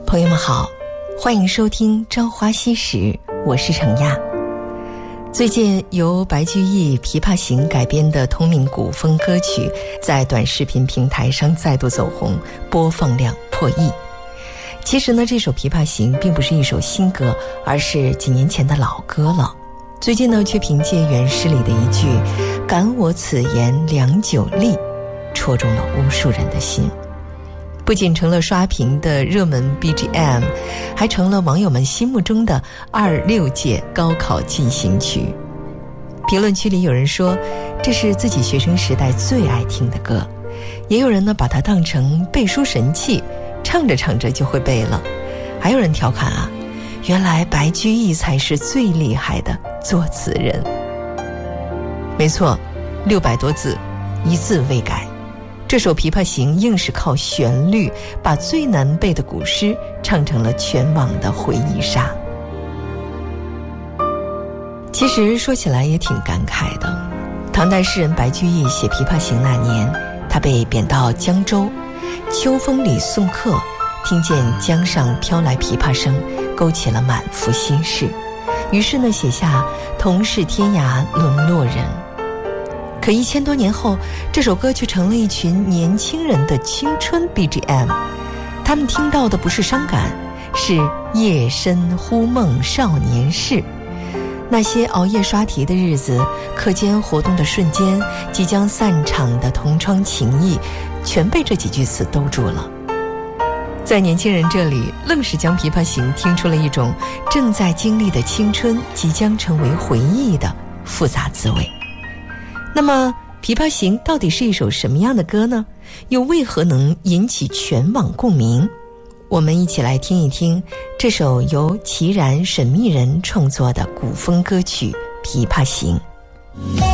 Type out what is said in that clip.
朋友们好，欢迎收听《朝花夕拾》，我是程亚。最近由白居易《琵琶行》改编的同名古风歌曲在短视频平台上再度走红，播放量破亿。其实呢，这首《琵琶行》并不是一首新歌，而是几年前的老歌了。最近呢，却凭借原诗里的一句“感我此言良久立”，戳中了无数人的心。不仅成了刷屏的热门 BGM， 还成了网友们心目中的26届高考进行曲。评论区里有人说这是自己学生时代最爱听的歌，也有人呢把它当成背书神器，唱着唱着就会背了。还有人调侃啊，原来白居易才是最厉害的作词人。没错，600多字，一字未改。这首《琵琶行》硬是靠旋律把最难背的古诗唱成了全网的回忆杀。其实说起来也挺感慨的，唐代诗人白居易写《琵琶行》那年，他被贬到江州，秋风里送客，听见江上飘来琵琶声，勾起了满腹心事，于是呢写下同是天涯沦落人。可1000多年后，这首歌却成了一群年轻人的青春 BGM。 他们听到的不是伤感，是夜深忽梦少年事。那些熬夜刷题的日子，课间活动的瞬间，即将散场的同窗情谊，全被这几句词兜住了。在年轻人这里，愣是将《琵琶行》听出了一种正在经历的青春即将成为回忆的复杂滋味。那么《琵琶行》到底是一首什么样的歌呢？又为何能引起全网共鸣？我们一起来听一听这首由齐然、沈密人创作的古风歌曲《琵琶行》。